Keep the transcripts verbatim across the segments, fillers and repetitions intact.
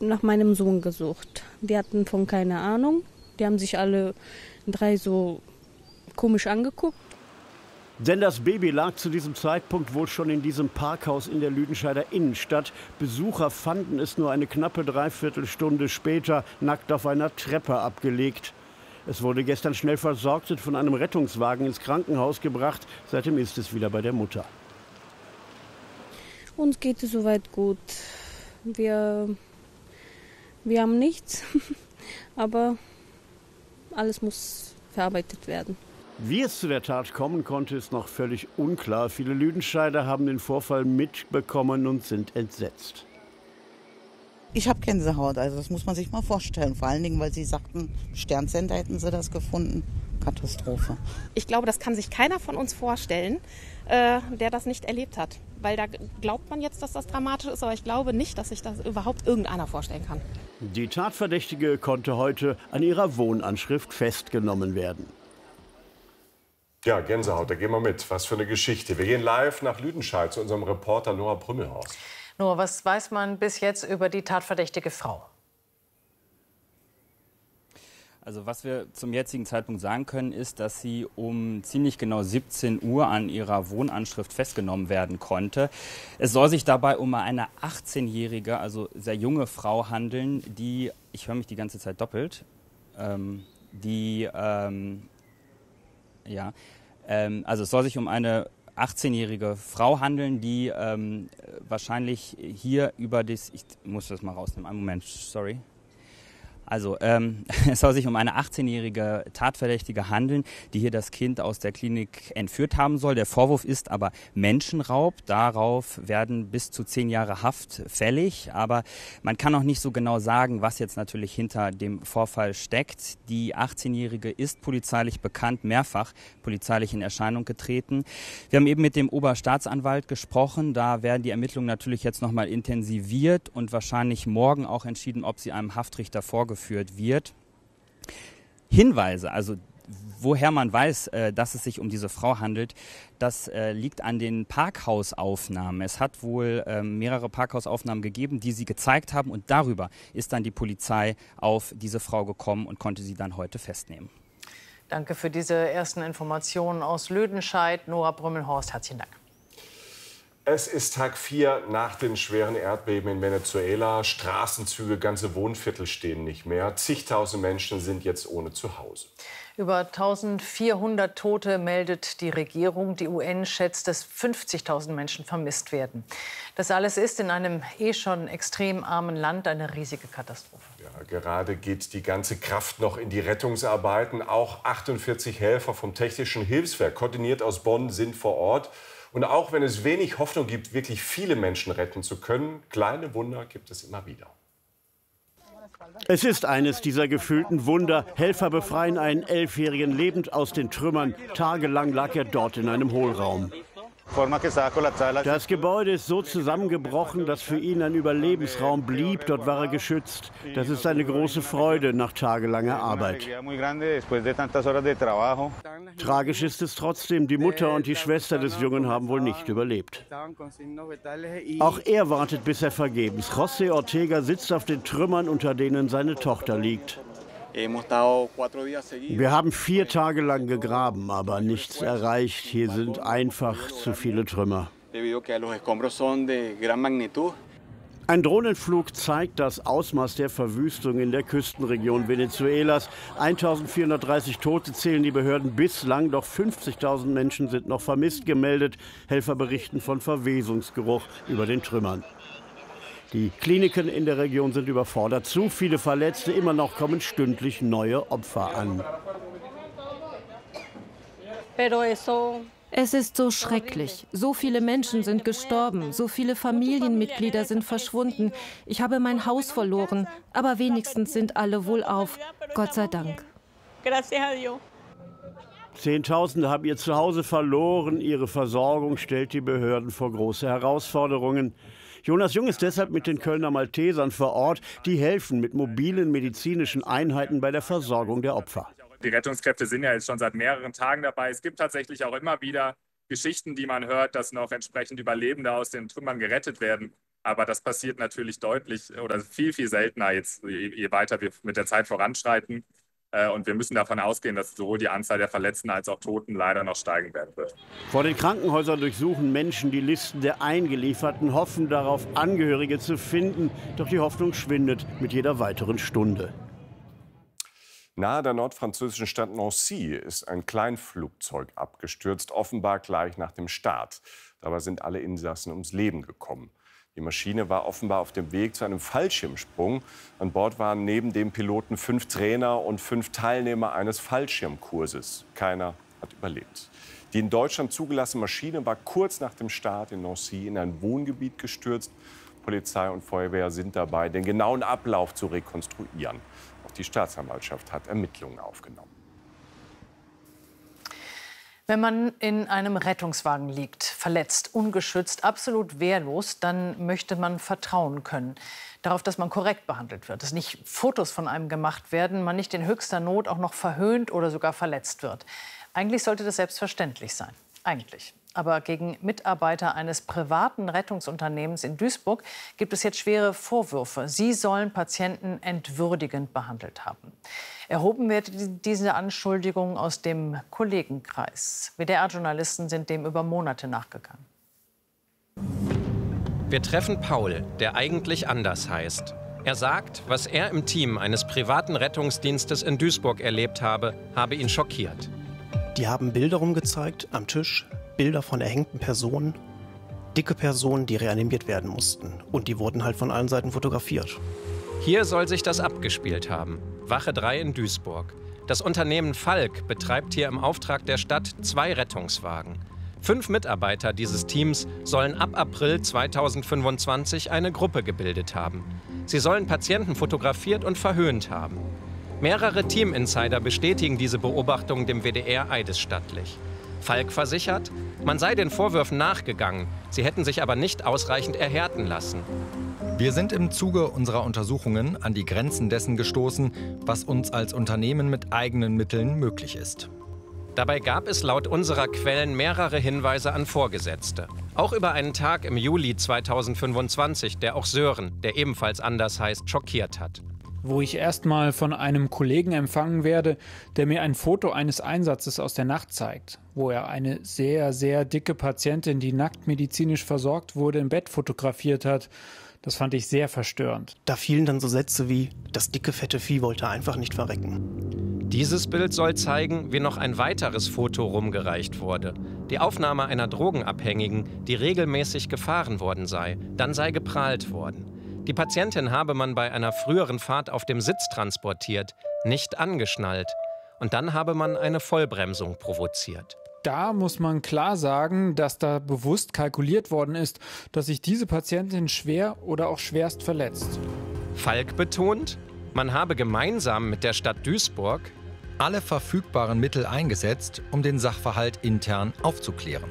nach meinem Sohn gesucht. Die hatten von keine Ahnung. Die haben sich alle drei so komisch angeguckt. Denn das Baby lag zu diesem Zeitpunkt wohl schon in diesem Parkhaus in der Lüdenscheider Innenstadt. Besucher fanden es nur eine knappe Dreiviertelstunde später nackt auf einer Treppe abgelegt. Es wurde gestern schnell versorgt und von einem Rettungswagen ins Krankenhaus gebracht. Seitdem ist es wieder bei der Mutter. Uns geht es soweit gut. Wir, wir haben nichts, aber alles muss verarbeitet werden. Wie es zu der Tat kommen konnte, ist noch völlig unklar. Viele Lüdenscheider haben den Vorfall mitbekommen und sind entsetzt. Ich habe Gänsehaut, also das muss man sich mal vorstellen. Vor allen Dingen, weil Sie sagten, Sternsender hätten Sie das gefunden. Katastrophe. Ich glaube, das kann sich keiner von uns vorstellen, äh, der das nicht erlebt hat. Weil da glaubt man jetzt, dass das dramatisch ist, aber ich glaube nicht, dass sich das überhaupt irgendeiner vorstellen kann. Die Tatverdächtige konnte heute an ihrer Wohnanschrift festgenommen werden. Ja, Gänsehaut, da gehen wir mit. Was für eine Geschichte. Wir gehen live nach Lüdenscheid zu unserem Reporter Nora Brümmelhorst. Nur, was weiß man bis jetzt über die tatverdächtige Frau? Also was wir zum jetzigen Zeitpunkt sagen können, ist, dass sie um ziemlich genau siebzehn Uhr an ihrer Wohnanschrift festgenommen werden konnte. Es soll sich dabei um eine achtzehnjährige, also sehr junge Frau handeln, die, ich höre mich die ganze Zeit doppelt, ähm, die, ähm, ja, ähm, also es soll sich um eine achtzehnjährige Frau handeln, die ähm, wahrscheinlich hier über das, ich muss das mal rausnehmen, einen Moment, sorry. Also ähm, es soll sich um eine achtzehnjährige Tatverdächtige handeln, die hier das Kind aus der Klinik entführt haben soll. Der Vorwurf ist aber Menschenraub. Darauf werden bis zu zehn Jahre Haft fällig. Aber man kann auch nicht so genau sagen, was jetzt natürlich hinter dem Vorfall steckt. Die achtzehnjährige ist polizeilich bekannt, mehrfach polizeilich in Erscheinung getreten. Wir haben eben mit dem Oberstaatsanwalt gesprochen. Da werden die Ermittlungen natürlich jetzt nochmal intensiviert und wahrscheinlich morgen auch entschieden, ob sie einem Haftrichter vorgeführt wird. Hinweise, also woher man weiß, äh, dass es sich um diese Frau handelt, das äh, liegt an den Parkhausaufnahmen. Es hat wohl äh, mehrere Parkhausaufnahmen gegeben, die sie gezeigt haben, und darüber ist dann die Polizei auf diese Frau gekommen und konnte sie dann heute festnehmen. Danke für diese ersten Informationen aus Lüdenscheid. Nora Brümmelhorst, herzlichen Dank. Es ist Tag vier nach den schweren Erdbeben in Venezuela. Straßenzüge, ganze Wohnviertel stehen nicht mehr. Zigtausend Menschen sind jetzt ohne Zuhause. Über eintausendvierhundert Tote meldet die Regierung. Die U N schätzt, dass fünfzigtausend Menschen vermisst werden. Das alles ist in einem eh schon extrem armen Land eine riesige Katastrophe. Ja, gerade geht die ganze Kraft noch in die Rettungsarbeiten. Auch achtundvierzig Helfer vom Technischen Hilfswerk, koordiniert aus Bonn, sind vor Ort. Und auch wenn es wenig Hoffnung gibt, wirklich viele Menschen retten zu können, kleine Wunder gibt es immer wieder. Es ist eines dieser gefühlten Wunder. Helfer befreien einen Elfjährigen lebend aus den Trümmern. Tagelang lag er dort in einem Hohlraum. Das Gebäude ist so zusammengebrochen, dass für ihn ein Überlebensraum blieb. Dort war er geschützt. Das ist eine große Freude nach tagelanger Arbeit. Tragisch ist es trotzdem, die Mutter und die Schwester des Jungen haben wohl nicht überlebt. Auch er wartet bisher vergebens. José Ortega sitzt auf den Trümmern, unter denen seine Tochter liegt. Wir haben vier Tage lang gegraben, aber nichts erreicht. Hier sind einfach zu viele Trümmer. Ein Drohnenflug zeigt das Ausmaß der Verwüstung in der Küstenregion Venezuelas. eintausendvierhundertdreißig Tote zählen die Behörden bislang, doch fünfzigtausend Menschen sind noch vermisst gemeldet. Helfer berichten von Verwesungsgeruch über den Trümmern. Die Kliniken in der Region sind überfordert. Zu viele Verletzte, immer noch kommen stündlich neue Opfer an. Es ist so schrecklich. So viele Menschen sind gestorben, so viele Familienmitglieder sind verschwunden. Ich habe mein Haus verloren, aber wenigstens sind alle wohlauf. Gott sei Dank. Zehntausende haben ihr Zuhause verloren. Ihre Versorgung stellt die Behörden vor große Herausforderungen. Jonas Jung ist deshalb mit den Kölner Maltesern vor Ort. Die helfen mit mobilen medizinischen Einheiten bei der Versorgung der Opfer. Die Rettungskräfte sind ja jetzt schon seit mehreren Tagen dabei. Es gibt tatsächlich auch immer wieder Geschichten, die man hört, dass noch entsprechend Überlebende aus den Trümmern gerettet werden. Aber das passiert natürlich deutlich oder viel, viel seltener, jetzt, je, je weiter wir mit der Zeit voranschreiten. Und wir müssen davon ausgehen, dass sowohl die Anzahl der Verletzten als auch Toten leider noch steigen werden wird. Vor den Krankenhäusern durchsuchen Menschen die Listen der Eingelieferten, hoffen darauf, Angehörige zu finden. Doch die Hoffnung schwindet mit jeder weiteren Stunde. Nahe der nordfranzösischen Stadt Nancy ist ein Kleinflugzeug abgestürzt, offenbar gleich nach dem Start. Dabei sind alle Insassen ums Leben gekommen. Die Maschine war offenbar auf dem Weg zu einem Fallschirmsprung. An Bord waren neben dem Piloten fünf Trainer und fünf Teilnehmer eines Fallschirmkurses. Keiner hat überlebt. Die in Deutschland zugelassene Maschine war kurz nach dem Start in Nancy in ein Wohngebiet gestürzt. Polizei und Feuerwehr sind dabei, den genauen Ablauf zu rekonstruieren. Auch die Staatsanwaltschaft hat Ermittlungen aufgenommen. Wenn man in einem Rettungswagen liegt, verletzt, ungeschützt, absolut wehrlos, dann möchte man vertrauen können darauf, dass man korrekt behandelt wird, dass nicht Fotos von einem gemacht werden, man nicht in höchster Not auch noch verhöhnt oder sogar verletzt wird. Eigentlich sollte das selbstverständlich sein. Eigentlich. Aber gegen Mitarbeiter eines privaten Rettungsunternehmens in Duisburg gibt es jetzt schwere Vorwürfe. Sie sollen Patienten entwürdigend behandelt haben. Erhoben wird diese Anschuldigung aus dem Kollegenkreis. W D R-Journalisten sind dem über Monate nachgegangen. Wir treffen Paul, der eigentlich anders heißt. Er sagt, was er im Team eines privaten Rettungsdienstes in Duisburg erlebt habe, habe ihn schockiert. Die haben Bilder rumgezeigt am Tisch, Bilder von erhängten Personen, dicke Personen, die reanimiert werden mussten. Und die wurden halt von allen Seiten fotografiert. Hier soll sich das abgespielt haben. Wache drei in Duisburg. Das Unternehmen Falk betreibt hier im Auftrag der Stadt zwei Rettungswagen. Fünf Mitarbeiter dieses Teams sollen ab April zweitausendfünfundzwanzig eine Gruppe gebildet haben. Sie sollen Patienten fotografiert und verhöhnt haben. Mehrere Team-Insider bestätigen diese Beobachtung dem W D R eidesstattlich. Falk versichert, man sei den Vorwürfen nachgegangen, sie hätten sich aber nicht ausreichend erhärten lassen. Wir sind im Zuge unserer Untersuchungen an die Grenzen dessen gestoßen, was uns als Unternehmen mit eigenen Mitteln möglich ist. Dabei gab es laut unserer Quellen mehrere Hinweise an Vorgesetzte. Auch über einen Tag im Juli zweitausendfünfundzwanzig, der auch Sören, der ebenfalls anders heißt, schockiert hat. Wo ich erstmal von einem Kollegen empfangen werde, der mir ein Foto eines Einsatzes aus der Nacht zeigt, wo er eine sehr, sehr dicke Patientin, die nackt medizinisch versorgt wurde, im Bett fotografiert hat. Das fand ich sehr verstörend. Da fielen dann so Sätze wie, das dicke, fette Vieh wollte einfach nicht verrecken. Dieses Bild soll zeigen, wie noch ein weiteres Foto rumgereicht wurde. Die Aufnahme einer Drogenabhängigen, die regelmäßig gefahren worden sei. Dann sei geprahlt worden. Die Patientin habe man bei einer früheren Fahrt auf dem Sitz transportiert, nicht angeschnallt. Und dann habe man eine Vollbremsung provoziert. Da muss man klar sagen, dass da bewusst kalkuliert worden ist, dass sich diese Patientin schwer oder auch schwerst verletzt. Falk betont, man habe gemeinsam mit der Stadt Duisburg alle verfügbaren Mittel eingesetzt, um den Sachverhalt intern aufzuklären.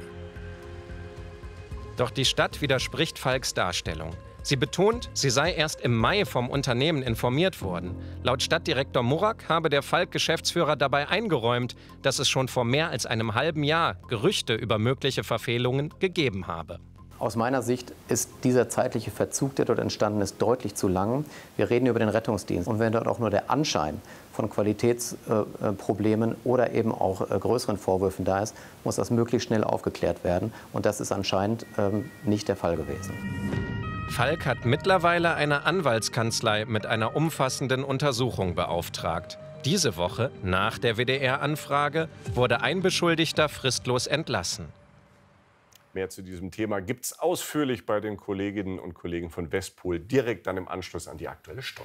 Doch die Stadt widerspricht Falks Darstellung. Sie betont, sie sei erst im Mai vom Unternehmen informiert worden. Laut Stadtdirektor Murak habe der Falk-Geschäftsführer dabei eingeräumt, dass es schon vor mehr als einem halben Jahr Gerüchte über mögliche Verfehlungen gegeben habe. Aus meiner Sicht ist dieser zeitliche Verzug, der dort entstanden ist, deutlich zu lang. Wir reden über den Rettungsdienst. Und wenn dort auch nur der Anschein von Qualitätsproblemen oder eben auch größeren Vorwürfen da ist, muss das möglichst schnell aufgeklärt werden. Und das ist anscheinend nicht der Fall gewesen. Falk hat mittlerweile eine Anwaltskanzlei mit einer umfassenden Untersuchung beauftragt. Diese Woche, nach der W D R-Anfrage, wurde ein Beschuldigter fristlos entlassen. Mehr zu diesem Thema gibt es ausführlich bei den Kolleginnen und Kollegen von Westpol, direkt dann im Anschluss an die Aktuelle Stunde.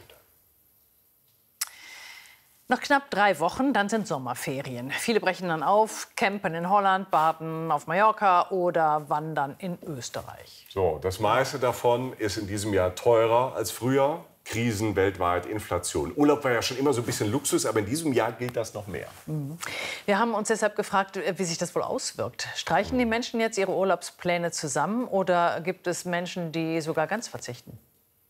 Noch knapp drei Wochen, dann sind Sommerferien. Viele brechen dann auf, campen in Holland, baden auf Mallorca oder wandern in Österreich. So, das meiste davon ist in diesem Jahr teurer als früher. Krisen weltweit, Inflation. Urlaub war ja schon immer so ein bisschen Luxus, aber in diesem Jahr gilt das noch mehr. Wir haben uns deshalb gefragt, wie sich das wohl auswirkt. Streichen die Menschen jetzt ihre Urlaubspläne zusammen oder gibt es Menschen, die sogar ganz verzichten?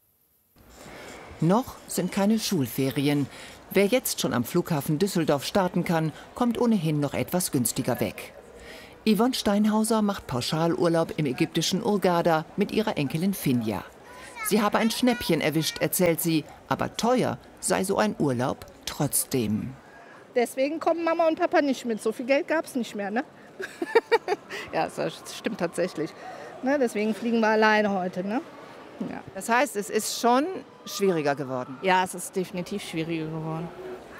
Noch sind keine Schulferien. Wer jetzt schon am Flughafen Düsseldorf starten kann, kommt ohnehin noch etwas günstiger weg. Yvonne Steinhauser macht Pauschalurlaub im ägyptischen Hurghada mit ihrer Enkelin Finja. Sie habe ein Schnäppchen erwischt, erzählt sie, aber teuer sei so ein Urlaub trotzdem. Deswegen kommen Mama und Papa nicht mit. So viel Geld gab es nicht mehr, ne? Ja, das stimmt tatsächlich. Ne, deswegen fliegen wir alleine heute, ne? Ja. Das heißt, es ist schon schwieriger geworden? Ja, es ist definitiv schwieriger geworden.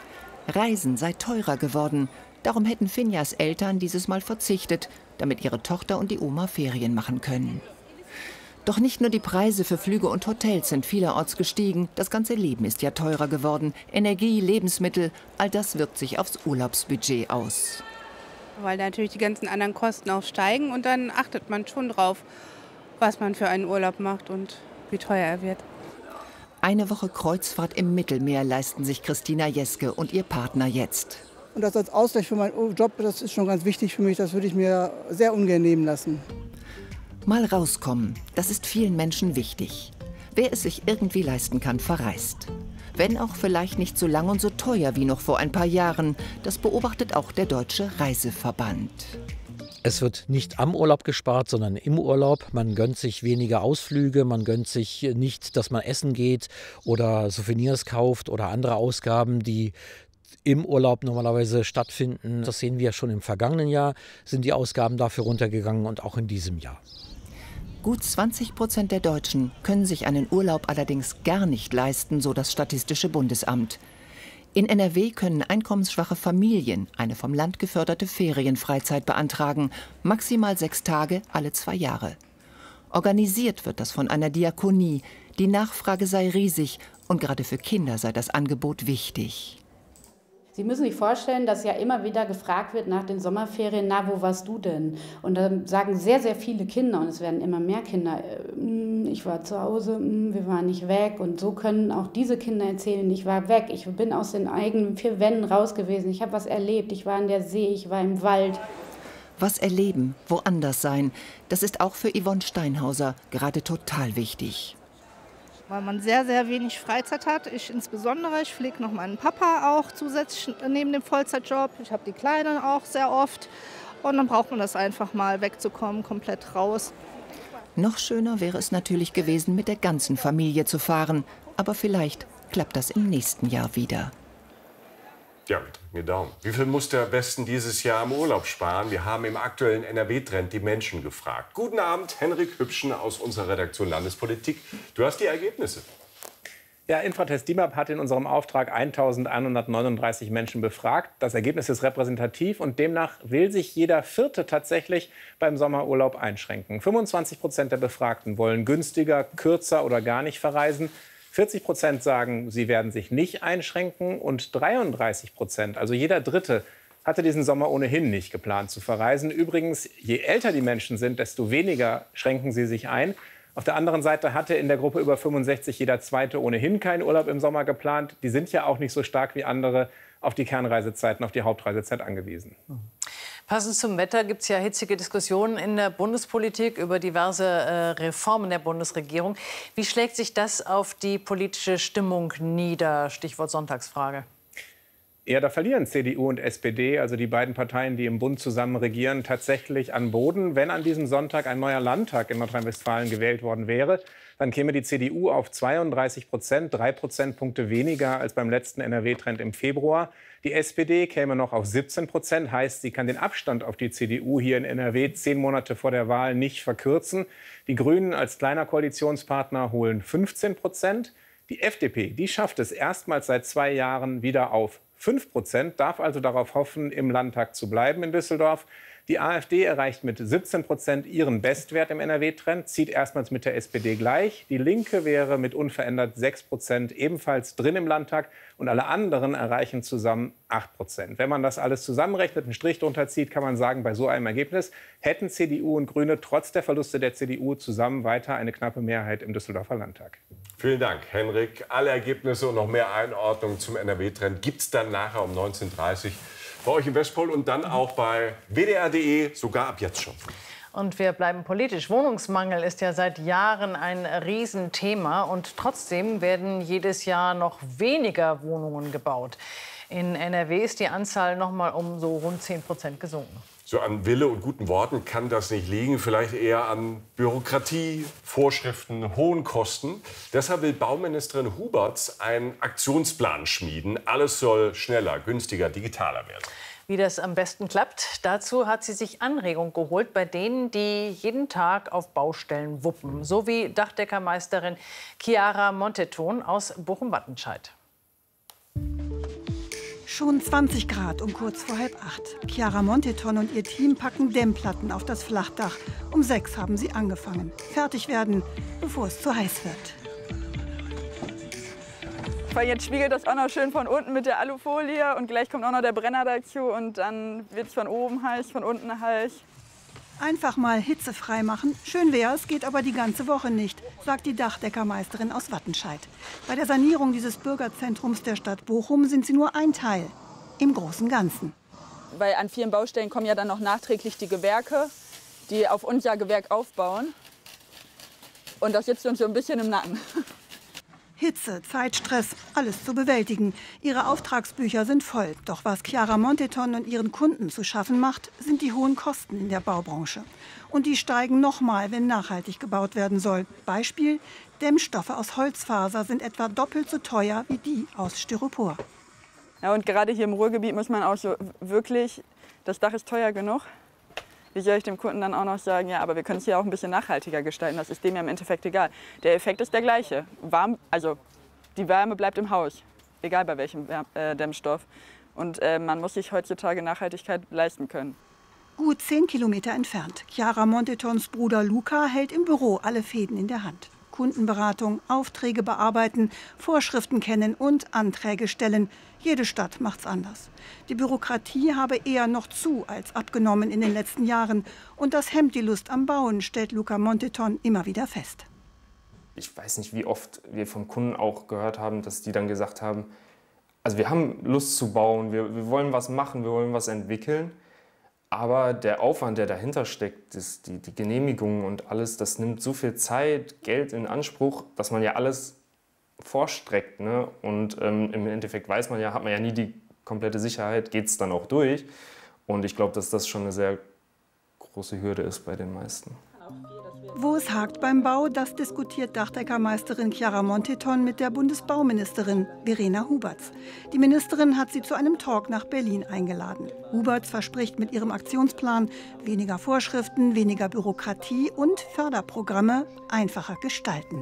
Reisen sei teurer geworden. Darum hätten Finjas Eltern dieses Mal verzichtet, damit ihre Tochter und die Oma Ferien machen können. Doch nicht nur die Preise für Flüge und Hotels sind vielerorts gestiegen. Das ganze Leben ist ja teurer geworden. Energie, Lebensmittel, all das wirkt sich aufs Urlaubsbudget aus. Weil natürlich die ganzen anderen Kosten auch steigen und dann achtet man schon drauf, was man für einen Urlaub macht und wie teuer er wird. Eine Woche Kreuzfahrt im Mittelmeer leisten sich Christina Jeske und ihr Partner jetzt. Und das als Ausgleich für meinen Job, das ist schon ganz wichtig für mich. Das würde ich mir sehr ungern nehmen lassen. Mal rauskommen, das ist vielen Menschen wichtig. Wer es sich irgendwie leisten kann, verreist. Wenn auch vielleicht nicht so lang und so teuer wie noch vor ein paar Jahren. Das beobachtet auch der Deutsche Reiseverband. Es wird nicht am Urlaub gespart, sondern im Urlaub. Man gönnt sich weniger Ausflüge, man gönnt sich nicht, dass man essen geht oder Souvenirs kauft oder andere Ausgaben, die im Urlaub normalerweise stattfinden. Das sehen wir schon im vergangenen Jahr, sind die Ausgaben dafür runtergegangen und auch in diesem Jahr. Gut zwanzig Prozent der Deutschen können sich einen Urlaub allerdings gar nicht leisten, so das Statistische Bundesamt. In N R W können einkommensschwache Familien eine vom Land geförderte Ferienfreizeit beantragen, maximal sechs Tage alle zwei Jahre. Organisiert wird das von einer Diakonie. Die Nachfrage sei riesig und gerade für Kinder sei das Angebot wichtig. Sie müssen sich vorstellen, dass ja immer wieder gefragt wird nach den Sommerferien, na, wo warst du denn? Und dann sagen sehr, sehr viele Kinder, und es werden immer mehr Kinder, ich war zu Hause, wir waren nicht weg. Und so können auch diese Kinder erzählen, ich war weg, ich bin aus den eigenen vier Wänden raus gewesen, ich habe was erlebt, ich war an der See, ich war im Wald. Was erleben, woanders sein, das ist auch für Yvonne Steinhauser gerade total wichtig. Weil man sehr, sehr wenig Freizeit hat. Ich insbesondere, ich pflege noch meinen Papa auch zusätzlich neben dem Vollzeitjob. Ich habe die Kleinen auch sehr oft. Und dann braucht man das einfach mal wegzukommen, komplett raus. Noch schöner wäre es natürlich gewesen, mit der ganzen Familie zu fahren. Aber vielleicht klappt das im nächsten Jahr wieder. Ja, wir drücken die Daumen. Wie viel muss der Westen dieses Jahr im Urlaub sparen? Wir haben im aktuellen N R W-Trend die Menschen gefragt. Guten Abend, Henrik Hübschen aus unserer Redaktion Landespolitik. Du hast die Ergebnisse. Ja, Infratest DIMAP hat in unserem Auftrag eintausendeinhundertneununddreißig Menschen befragt. Das Ergebnis ist repräsentativ und demnach will sich jeder Vierte tatsächlich beim Sommerurlaub einschränken. fünfundzwanzig Prozent der Befragten wollen günstiger, kürzer oder gar nicht verreisen. vierzig Prozent sagen, sie werden sich nicht einschränken und dreiunddreißig Prozent, also jeder Dritte, hatte diesen Sommer ohnehin nicht geplant zu verreisen. Übrigens, je älter die Menschen sind, desto weniger schränken sie sich ein. Auf der anderen Seite hatte in der Gruppe über fünfundsechzig jeder Zweite ohnehin keinen Urlaub im Sommer geplant. Die sind ja auch nicht so stark wie andere auf die Kernreisezeiten, auf die Hauptreisezeit angewiesen. Passend zum Wetter gibt es ja hitzige Diskussionen in der Bundespolitik über diverse äh, Reformen der Bundesregierung. Wie schlägt sich das auf die politische Stimmung nieder? Stichwort Sonntagsfrage. Ja, da verlieren C D U und S P D, also die beiden Parteien, die im Bund zusammen regieren, tatsächlich an Boden. Wenn an diesem Sonntag ein neuer Landtag in Nordrhein-Westfalen gewählt worden wäre, dann käme die C D U auf zweiunddreißig Prozent, drei Prozentpunkte weniger als beim letzten N R W-Trend im Februar. Die S P D käme noch auf siebzehn Prozent, heißt, sie kann den Abstand auf die C D U hier in N R W zehn Monate vor der Wahl nicht verkürzen. Die Grünen als kleiner Koalitionspartner holen fünfzehn Prozent. Die F D P, die schafft es erstmals seit zwei Jahren wieder auf fünf Prozent, darf also darauf hoffen, im Landtag zu bleiben in Düsseldorf. Die AfD erreicht mit siebzehn Prozent ihren Bestwert im N R W-Trend, zieht erstmals mit der S P D gleich. Die Linke wäre mit unverändert sechs Prozent ebenfalls drin im Landtag und alle anderen erreichen zusammen acht Prozent. Wenn man das alles zusammenrechnet, einen Strich drunter zieht, kann man sagen, bei so einem Ergebnis hätten C D U und Grüne trotz der Verluste der C D U zusammen weiter eine knappe Mehrheit im Düsseldorfer Landtag. Vielen Dank, Henrik. Alle Ergebnisse und noch mehr Einordnungen zum N R W-Trend gibt es dann nachher um neunzehn Uhr dreißig bei euch im Westpol und dann auch bei w d r punkt d e, sogar ab jetzt schon. Und wir bleiben politisch. Wohnungsmangel ist ja seit Jahren ein Riesenthema. Und trotzdem werden jedes Jahr noch weniger Wohnungen gebaut. In N R W ist die Anzahl noch mal um so rund zehn Prozent gesunken. So an Wille und guten Worten kann das nicht liegen, vielleicht eher an Bürokratie, Vorschriften, hohen Kosten. Deshalb will Bauministerin Huberts einen Aktionsplan schmieden. Alles soll schneller, günstiger, digitaler werden. Wie das am besten klappt, dazu hat sie sich Anregung geholt bei denen, die jeden Tag auf Baustellen wuppen. So wie Dachdeckermeisterin Chiara Monteton aus Bochum-Wattenscheid. Schon zwanzig Grad um kurz vor halb acht. Chiara Monteton und ihr Team packen Dämmplatten auf das Flachdach. Um sechs haben sie angefangen. Fertig werden, bevor es zu heiß wird. Weil jetzt spiegelt das auch noch schön von unten mit der Alufolie und gleich kommt auch noch der Brenner dazu und dann wird es von oben heiß, von unten heiß. Einfach mal hitzefrei machen. Schön wär's, geht aber die ganze Woche nicht, sagt die Dachdeckermeisterin aus Wattenscheid. Bei der Sanierung dieses Bürgerzentrums der Stadt Bochum sind sie nur ein Teil im großen Ganzen. Weil an vielen Baustellen kommen ja dann noch nachträglich die Gewerke, die auf unser Gewerk aufbauen. Und das sitzt uns so ein bisschen im Nacken. Hitze, Zeitstress, alles zu bewältigen. Ihre Auftragsbücher sind voll. Doch was Chiara Monteton und ihren Kunden zu schaffen macht, sind die hohen Kosten in der Baubranche. Und die steigen noch mal, wenn nachhaltig gebaut werden soll. Beispiel: Dämmstoffe aus Holzfaser sind etwa doppelt so teuer wie die aus Styropor. Ja, und gerade hier im Ruhrgebiet muss man auch so wirklich, das Dach ist teuer genug. Wie soll ich dem Kunden dann auch noch sagen, ja, aber wir können es hier auch ein bisschen nachhaltiger gestalten. Das ist dem ja im Endeffekt egal. Der Effekt ist der gleiche. Warm, also die Wärme bleibt im Haus, egal bei welchem äh, Dämmstoff. Und äh, man muss sich heutzutage Nachhaltigkeit leisten können. Gut zehn Kilometer entfernt. Chiara Montetons Bruder Luca hält im Büro alle Fäden in der Hand. Kundenberatung, Aufträge bearbeiten, Vorschriften kennen und Anträge stellen. Jede Stadt macht's anders. Die Bürokratie habe eher noch zu als abgenommen in den letzten Jahren. Und das hemmt die Lust am Bauen, stellt Luca Monteton immer wieder fest. Ich weiß nicht, wie oft wir vom Kunden auch gehört haben, dass die dann gesagt haben, also wir haben Lust zu bauen, wir, wir wollen was machen, wir wollen was entwickeln. Aber der Aufwand, der dahinter steckt, ist die, die Genehmigungen und alles, das nimmt so viel Zeit, Geld in Anspruch, dass man ja alles vorstreckt. Ne? Und ähm, im Endeffekt weiß man ja, hat man ja nie die komplette Sicherheit, geht es dann auch durch. Und ich glaube, dass das schon eine sehr große Hürde ist bei den meisten. Wo es hakt beim Bau, das diskutiert Dachdeckermeisterin Chiara Monteton mit der Bundesbauministerin Verena Huberts. Die Ministerin hat sie zu einem Talk nach Berlin eingeladen. Huberts verspricht mit ihrem Aktionsplan weniger Vorschriften, weniger Bürokratie und Förderprogramme einfacher gestalten.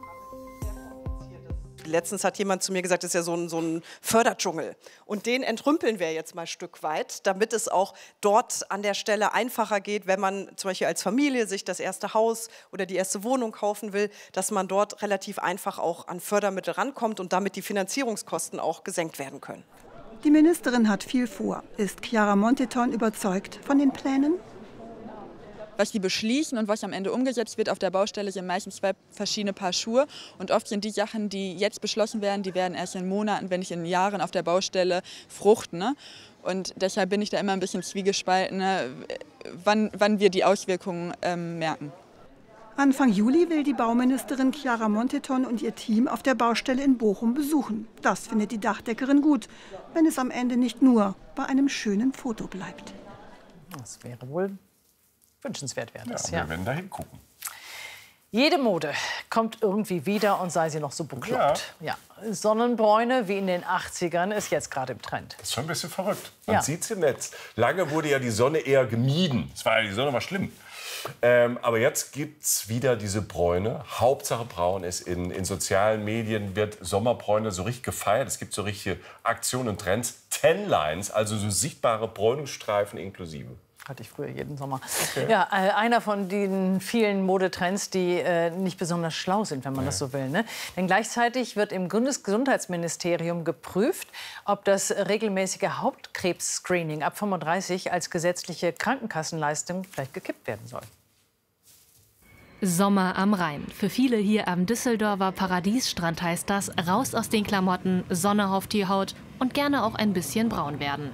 Letztens hat jemand zu mir gesagt, das ist ja so ein, so ein Förderdschungel. Und den entrümpeln wir jetzt mal ein Stück weit, damit es auch dort an der Stelle einfacher geht, wenn man zum Beispiel als Familie sich das erste Haus oder die erste Wohnung kaufen will, dass man dort relativ einfach auch an Fördermittel rankommt und damit die Finanzierungskosten auch gesenkt werden können. Die Ministerin hat viel vor. Ist Chiara Monteton überzeugt von den Plänen? Was die beschließen und was am Ende umgesetzt wird auf der Baustelle, sind meistens zwei verschiedene Paar Schuhe. Und oft sind die Sachen, die jetzt beschlossen werden, die werden erst in Monaten, wenn nicht in Jahren auf der Baustelle fruchten. Ne? Und deshalb bin ich da immer ein bisschen zwiegespalten, ne? wann, wann wir die Auswirkungen ähm, merken. Anfang Juli will die Bauministerin Chiara Monteton und ihr Team auf der Baustelle in Bochum besuchen. Das findet die Dachdeckerin gut, wenn es am Ende nicht nur bei einem schönen Foto bleibt. Das wäre wohl wünschenswert, wäre das. Ja, Ja. wir werden da hingucken. Jede Mode kommt irgendwie wieder und sei sie noch so bekloppt. Ja. Ja. Sonnenbräune wie in den achtzigern ist jetzt gerade im Trend. Das ist schon ein bisschen verrückt. Man Ja. sieht es im Netz. Lange wurde ja die Sonne eher gemieden. Es war ja, die Sonne war schlimm. Ähm, aber jetzt gibt es wieder diese Bräune. Hauptsache braun ist in, in sozialen Medien, wird Sommerbräune so richtig gefeiert. Es gibt so richtige Aktionen und Trends. Ten Lines, also so sichtbare Bräunungsstreifen inklusive. Hatte ich früher jeden Sommer. Okay. Ja, äh, einer von den vielen Modetrends, die äh, nicht besonders schlau sind, wenn man ja. das so will. Ne? Denn gleichzeitig wird im Bundesgesundheitsministerium geprüft, ob das regelmäßige Hautkrebs-Screening ab fünfunddreißig als gesetzliche Krankenkassenleistung vielleicht gekippt werden soll. Sommer am Rhein. Für viele hier am Düsseldorfer Paradiesstrand heißt das, raus aus den Klamotten, Sonne auf die Haut und gerne auch ein bisschen braun werden.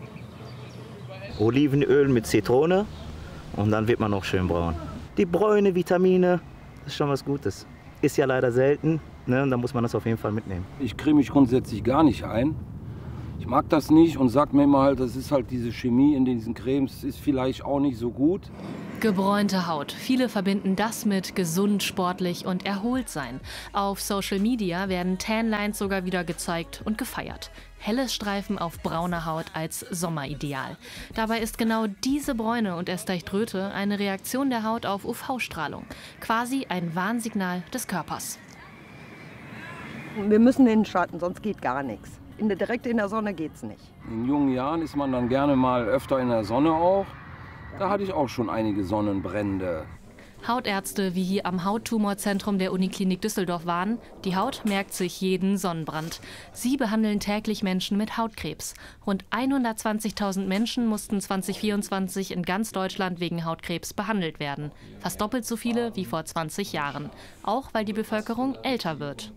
Olivenöl mit Zitrone und dann wird man noch schön braun. Die Bräune, Vitamine, das ist schon was Gutes. Ist ja leider selten, ne? Und da muss man das auf jeden Fall mitnehmen. Ich creme mich grundsätzlich gar nicht ein. Ich mag das nicht und sage mir immer halt, das ist halt diese Chemie in diesen Cremes, ist vielleicht auch nicht so gut. Gebräunte Haut. Viele verbinden das mit gesund, sportlich und erholt sein. Auf Social Media werden Tanlines sogar wieder gezeigt und gefeiert. Helle Streifen auf brauner Haut als Sommerideal. Dabei ist genau diese Bräune und erst leicht Röte eine Reaktion der Haut auf U V-Strahlung. Quasi ein Warnsignal des Körpers. Wir müssen in den Schatten, sonst geht gar nichts. In der, direkt in der Sonne geht's nicht. In jungen Jahren ist man dann gerne mal öfter in der Sonne auch. Da hatte ich auch schon einige Sonnenbrände. Hautärzte wie hier am Hauttumorzentrum der Uniklinik Düsseldorf warnen, die Haut merkt sich jeden Sonnenbrand. Sie behandeln täglich Menschen mit Hautkrebs. Rund hundertzwanzigtausend Menschen mussten zweitausendvierundzwanzig in ganz Deutschland wegen Hautkrebs behandelt werden. Fast doppelt so viele wie vor zwanzig Jahren. Auch weil die Bevölkerung älter wird.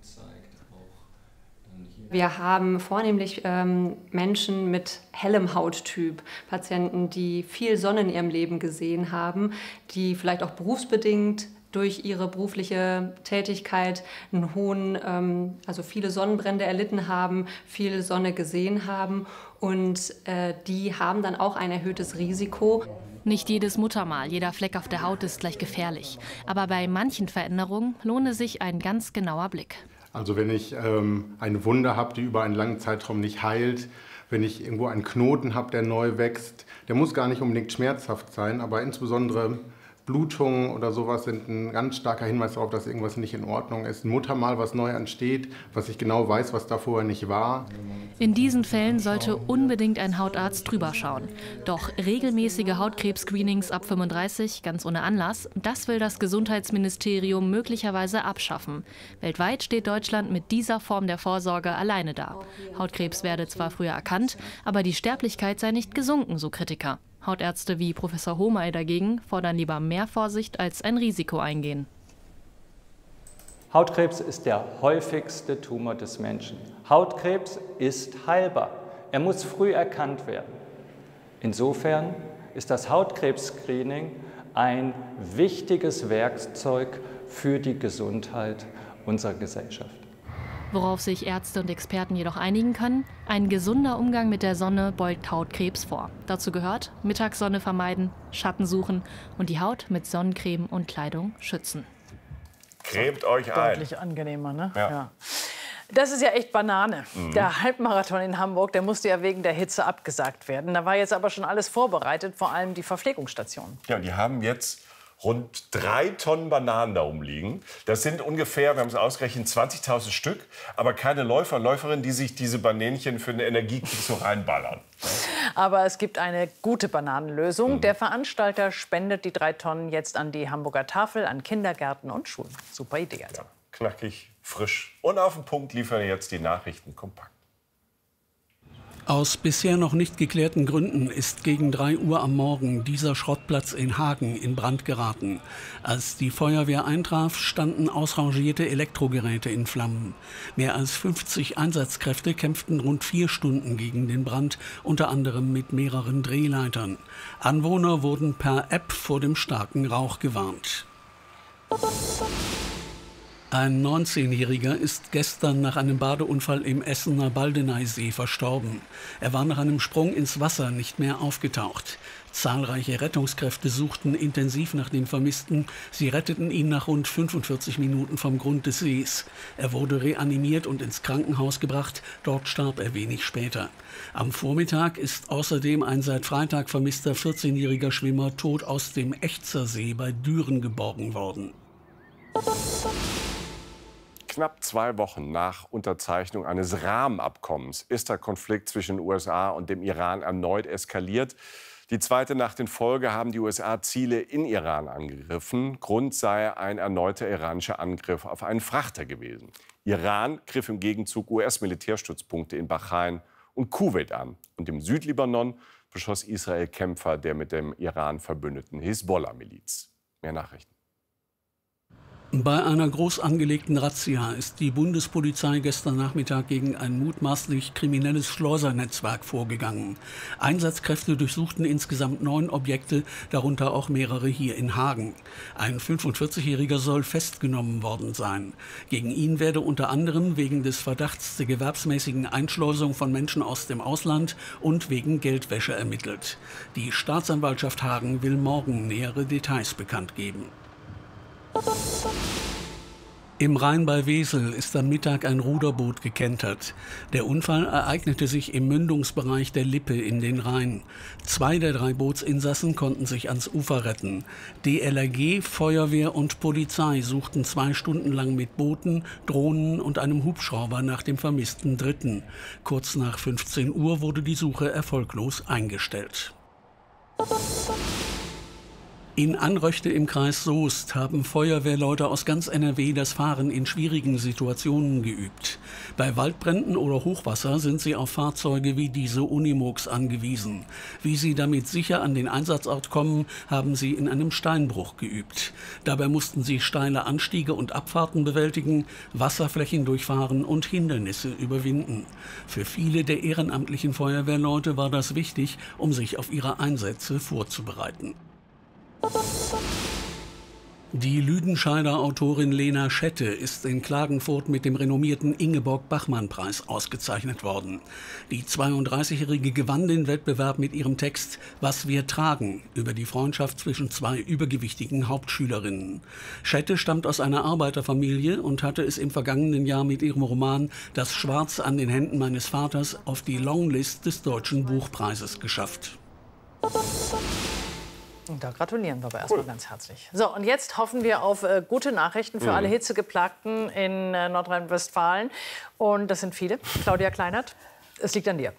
Wir haben vornehmlich ähm, Menschen mit hellem Hauttyp, Patienten, die viel Sonne in ihrem Leben gesehen haben, die vielleicht auch berufsbedingt durch ihre berufliche Tätigkeit einen hohen, ähm, also viele Sonnenbrände erlitten haben, viel Sonne gesehen haben und äh, die haben dann auch ein erhöhtes Risiko. Nicht jedes Muttermal, jeder Fleck auf der Haut ist gleich gefährlich. Aber bei manchen Veränderungen lohne sich ein ganz genauer Blick. Also wenn ich ähm, eine Wunde habe, die über einen langen Zeitraum nicht heilt, wenn ich irgendwo einen Knoten habe, der neu wächst, der muss gar nicht unbedingt schmerzhaft sein, aber insbesondere Blutungen oder sowas sind ein ganz starker Hinweis darauf, dass irgendwas nicht in Ordnung ist. Ein Muttermal, was neu ansteht, was ich genau weiß, was da vorher nicht war. In diesen Fällen sollte unbedingt ein Hautarzt drüber schauen. Doch regelmäßige Hautkrebs-Screenings ab fünfunddreißig, ganz ohne Anlass, das will das Gesundheitsministerium möglicherweise abschaffen. Weltweit steht Deutschland mit dieser Form der Vorsorge alleine da. Hautkrebs werde zwar früher erkannt, aber die Sterblichkeit sei nicht gesunken, so Kritiker. Hautärzte wie Professor Homay dagegen fordern lieber mehr Vorsicht als ein Risiko eingehen. Hautkrebs ist der häufigste Tumor des Menschen. Hautkrebs ist heilbar. Er muss früh erkannt werden. Insofern ist das Hautkrebs-Screening ein wichtiges Werkzeug für die Gesundheit unserer Gesellschaft. Worauf sich Ärzte und Experten jedoch einigen können: ein gesunder Umgang mit der Sonne beugt Hautkrebs vor. Dazu gehört Mittagssonne vermeiden, Schatten suchen und die Haut mit Sonnencreme und Kleidung schützen. Cremt euch ein. Deutlich angenehmer, ne? Ja. Ja. Das ist ja echt Banane. Mhm. Der Halbmarathon in Hamburg, der musste ja wegen der Hitze abgesagt werden. Da war jetzt aber schon alles vorbereitet, vor allem die Verpflegungsstationen. Ja, die haben jetzt rund drei Tonnen Bananen da rumliegen. Das sind ungefähr, wir haben es ausgerechnet, zwanzigtausend Stück. Aber keine Läufer und Läuferinnen, die sich diese Banänchen für eine Energiekick so reinballern. Aber es gibt eine gute Bananenlösung. Mhm. Der Veranstalter spendet die drei Tonnen jetzt an die Hamburger Tafel, an Kindergärten und Schulen. Super Idee also. Ja, knackig, frisch und auf den Punkt liefern jetzt die Nachrichten kompakt. Aus bisher noch nicht geklärten Gründen ist gegen drei Uhr am Morgen dieser Schrottplatz in Hagen in Brand geraten. Als die Feuerwehr eintraf, standen ausrangierte Elektrogeräte in Flammen. Mehr als fünfzig Einsatzkräfte kämpften rund vier Stunden gegen den Brand, unter anderem mit mehreren Drehleitern. Anwohner wurden per App vor dem starken Rauch gewarnt. Ein neunzehnjähriger ist gestern nach einem Badeunfall im Essener Baldeneysee verstorben. Er war nach einem Sprung ins Wasser nicht mehr aufgetaucht. Zahlreiche Rettungskräfte suchten intensiv nach dem Vermissten. Sie retteten ihn nach rund fünfundvierzig Minuten vom Grund des Sees. Er wurde reanimiert und ins Krankenhaus gebracht. Dort starb er wenig später. Am Vormittag ist außerdem ein seit Freitag vermisster vierzehnjähriger Schwimmer tot aus dem Echtersee bei Düren geborgen worden. Knapp zwei Wochen nach Unterzeichnung eines Rahmenabkommens ist der Konflikt zwischen den U S A und dem Iran erneut eskaliert. Die zweite Nacht in Folge haben die U S A Ziele in Iran angegriffen. Grund sei ein erneuter iranischer Angriff auf einen Frachter gewesen. Iran griff im Gegenzug U S-Militärstützpunkte in Bahrain und Kuwait an. Und im Südlibanon beschoss Israel Kämpfer der mit dem Iran verbündeten Hisbollah-Miliz. Mehr Nachrichten. Bei einer groß angelegten Razzia ist die Bundespolizei gestern Nachmittag gegen ein mutmaßlich kriminelles Schleusernetzwerk vorgegangen. Einsatzkräfte durchsuchten insgesamt neun Objekte, darunter auch mehrere hier in Hagen. Ein fünfundvierzigjähriger soll festgenommen worden sein. Gegen ihn werde unter anderem wegen des Verdachts der gewerbsmäßigen Einschleusung von Menschen aus dem Ausland und wegen Geldwäsche ermittelt. Die Staatsanwaltschaft Hagen will morgen nähere Details bekannt geben. Im Rhein bei Wesel ist am Mittag ein Ruderboot gekentert. Der Unfall ereignete sich im Mündungsbereich der Lippe in den Rhein. Zwei der drei Bootsinsassen konnten sich ans Ufer retten. D L R G, Feuerwehr und Polizei suchten zwei Stunden lang mit Booten, Drohnen und einem Hubschrauber nach dem vermissten Dritten. Kurz nach fünfzehn Uhr wurde die Suche erfolglos eingestellt. In Anröchte im Kreis Soest haben Feuerwehrleute aus ganz N R W das Fahren in schwierigen Situationen geübt. Bei Waldbränden oder Hochwasser sind sie auf Fahrzeuge wie diese Unimogs angewiesen. Wie sie damit sicher an den Einsatzort kommen, haben sie in einem Steinbruch geübt. Dabei mussten sie steile Anstiege und Abfahrten bewältigen, Wasserflächen durchfahren und Hindernisse überwinden. Für viele der ehrenamtlichen Feuerwehrleute war das wichtig, um sich auf ihre Einsätze vorzubereiten. Die Lüdenscheider Autorin Lena Schette ist in Klagenfurt mit dem renommierten Ingeborg-Bachmann-Preis ausgezeichnet worden. Die zweiunddreißigjährige gewann den Wettbewerb mit ihrem Text »Was wir tragen« über die Freundschaft zwischen zwei übergewichtigen Hauptschülerinnen. Schette stammt aus einer Arbeiterfamilie und hatte es im vergangenen Jahr mit ihrem Roman »Das Schwarz an den Händen meines Vaters« auf die Longlist des Deutschen Buchpreises geschafft. Und da gratulieren wir aber erstmal cool. ganz herzlich. So, und jetzt hoffen wir auf äh, gute Nachrichten für mhm. alle Hitzegeplagten in äh, Nordrhein-Westfalen. Und das sind viele. Claudia Kleinert, es liegt an dir.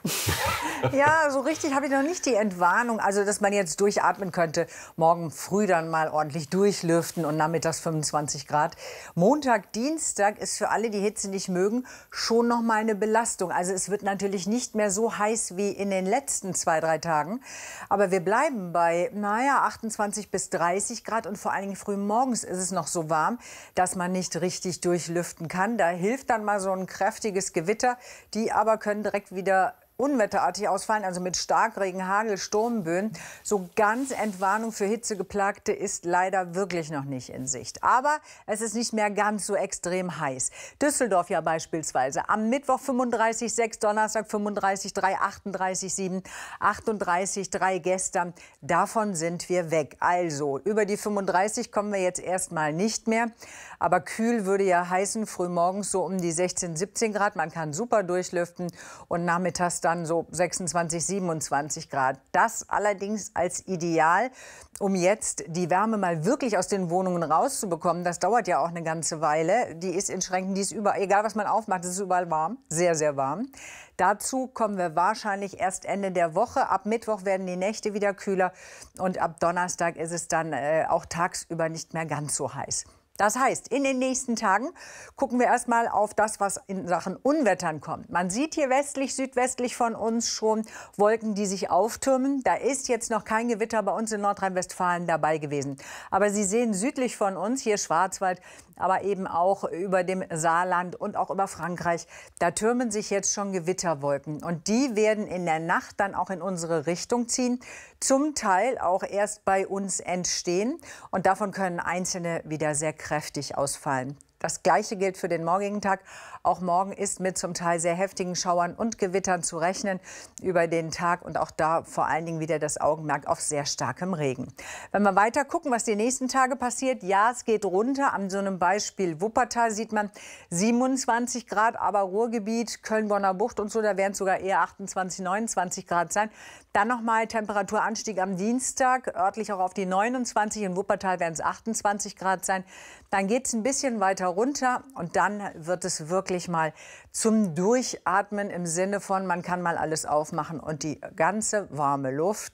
Ja, so richtig habe ich noch nicht die Entwarnung, also dass man jetzt durchatmen könnte. Morgen früh dann mal ordentlich durchlüften und nachmittags fünfundzwanzig Grad. Montag, Dienstag ist für alle, die Hitze nicht mögen, schon noch mal eine Belastung. Also es wird natürlich nicht mehr so heiß wie in den letzten zwei, drei Tagen. Aber wir bleiben bei, naja, achtundzwanzig bis dreißig Grad und vor allen Dingen früh morgens ist es noch so warm, dass man nicht richtig durchlüften kann. Da hilft dann mal so ein kräftiges Gewitter. Die aber können direkt wieder unwetterartig ausfallen, also mit Starkregen, Hagel, Sturmböen. So ganz Entwarnung für Hitzegeplagte ist leider wirklich noch nicht in Sicht. Aber es ist nicht mehr ganz so extrem heiß. Düsseldorf ja beispielsweise. Am Mittwoch fünfunddreißig Komma sechs, Donnerstag fünfunddreißig Komma drei, achtunddreißig Komma sieben, achtunddreißig Komma drei gestern. Davon sind wir weg. Also über die fünfunddreißig kommen wir jetzt erstmal nicht mehr. Aber kühl würde ja heißen, frühmorgens so um die sechzehn, siebzehn Grad. Man kann super durchlüften und nachmittags dann so sechsundzwanzig, siebenundzwanzig Grad. Das allerdings als Ideal, um jetzt die Wärme mal wirklich aus den Wohnungen rauszubekommen. Das dauert ja auch eine ganze Weile. Die ist in Schränken, die ist überall, egal was man aufmacht, es ist überall warm, sehr, sehr warm. Dazu kommen wir wahrscheinlich erst Ende der Woche. Ab Mittwoch werden die Nächte wieder kühler und ab Donnerstag ist es dann äh, auch tagsüber nicht mehr ganz so heiß. Das heißt, in den nächsten Tagen gucken wir erstmal auf das, was in Sachen Unwettern kommt. Man sieht hier westlich, südwestlich von uns schon Wolken, die sich auftürmen. Da ist jetzt noch kein Gewitter bei uns in Nordrhein-Westfalen dabei gewesen. Aber Sie sehen südlich von uns, hier Schwarzwald, aber eben auch über dem Saarland und auch über Frankreich, da türmen sich jetzt schon Gewitterwolken. Und die werden in der Nacht dann auch in unsere Richtung ziehen, zum Teil auch erst bei uns entstehen. Und davon können einzelne wieder sehr kräftig ausfallen. Das Gleiche gilt für den morgigen Tag. Auch morgen ist mit zum Teil sehr heftigen Schauern und Gewittern zu rechnen über den Tag. Und auch da vor allen Dingen wieder das Augenmerk auf sehr starkem Regen. Wenn wir weiter gucken, was die nächsten Tage passiert. Ja, es geht runter. An so einem Beispiel Wuppertal sieht man siebenundzwanzig Grad. Aber Ruhrgebiet, Köln-Bonner Bucht und so, da werden es sogar eher achtundzwanzig, neunundzwanzig Grad sein. Dann nochmal Temperaturanstieg am Dienstag, örtlich auch auf die neunundzwanzig. In Wuppertal werden es achtundzwanzig Grad sein. Dann geht es ein bisschen weiter runter und dann wird es wirklich mal zum Durchatmen im Sinne von, man kann mal alles aufmachen und die ganze warme Luft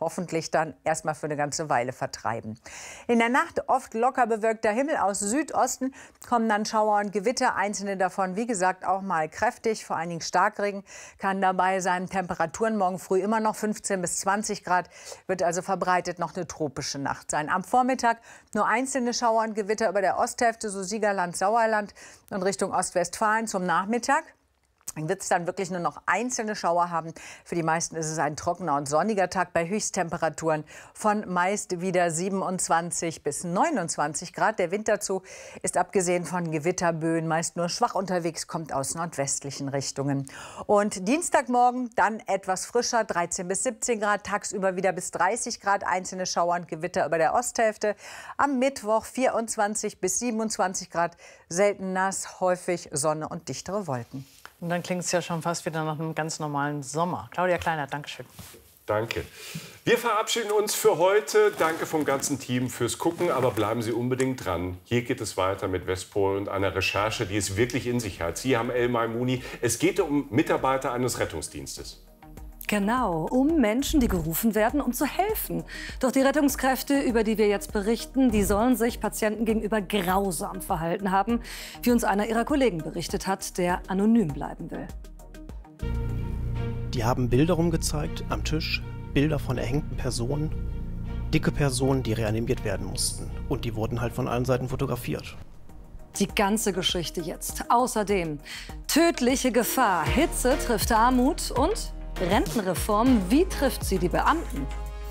hoffentlich dann erstmal für eine ganze Weile vertreiben. In der Nacht oft locker bewölkter Himmel. Aus Südosten kommen dann Schauer und Gewitter. Einzelne davon, wie gesagt, auch mal kräftig. Vor allen Dingen Starkregen kann dabei sein. Temperaturen morgen früh immer noch fünfzehn bis zwanzig Grad. Wird also verbreitet noch eine tropische Nacht sein. Am Vormittag nur einzelne Schauer und Gewitter über der Osthälfte, so Siegerland, Sauerland und Richtung Ostwestfalen. Zum Nachmittag wird es dann wirklich nur noch einzelne Schauer haben. Für die meisten ist es ein trockener und sonniger Tag bei Höchsttemperaturen von meist wieder siebenundzwanzig bis neunundzwanzig Grad. Der Wind dazu ist abgesehen von Gewitterböen meist nur schwach unterwegs, kommt aus nordwestlichen Richtungen. Und Dienstagmorgen dann etwas frischer, dreizehn bis siebzehn Grad, tagsüber wieder bis dreißig Grad, einzelne Schauer und Gewitter über der Osthälfte. Am Mittwoch vierundzwanzig bis siebenundzwanzig Grad, selten nass, häufig Sonne und dichtere Wolken. Und dann klingt es ja schon fast wieder nach einem ganz normalen Sommer. Claudia Kleiner, Dankeschön. Danke. Wir verabschieden uns für heute. Danke vom ganzen Team fürs Gucken, aber bleiben Sie unbedingt dran. Hier geht es weiter mit Westpol und einer Recherche, die es wirklich in sich hat. Sie haben El Maimouni. Es geht um Mitarbeiter eines Rettungsdienstes. Genau, um Menschen, die gerufen werden, um zu helfen. Doch die Rettungskräfte, über die wir jetzt berichten, die sollen sich Patienten gegenüber grausam verhalten haben, wie uns einer ihrer Kollegen berichtet hat, der anonym bleiben will. Die haben Bilder rumgezeigt am Tisch, Bilder von erhängten Personen, dicke Personen, die reanimiert werden mussten. Und die wurden halt von allen Seiten fotografiert. Die ganze Geschichte jetzt. Außerdem tödliche Gefahr, Hitze trifft Armut und Rentenreform, wie trifft sie die Beamten?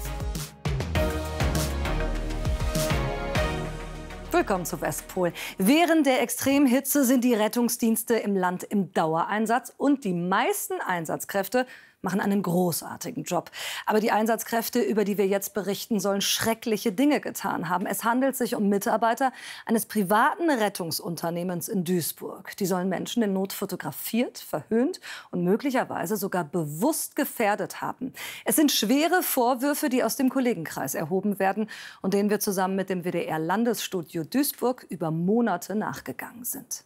Willkommen zu Westpol. Während der Extremhitze sind die Rettungsdienste im Land im Dauereinsatz und die meisten Einsatzkräfte machen einen großartigen Job. Aber die Einsatzkräfte, über die wir jetzt berichten, sollen schreckliche Dinge getan haben. Es handelt sich um Mitarbeiter eines privaten Rettungsunternehmens in Duisburg. Die sollen Menschen in Not fotografiert, verhöhnt und möglicherweise sogar bewusst gefährdet haben. Es sind schwere Vorwürfe, die aus dem Kollegenkreis erhoben werden und denen wir zusammen mit dem W D R-Landesstudio Duisburg über Monate nachgegangen sind.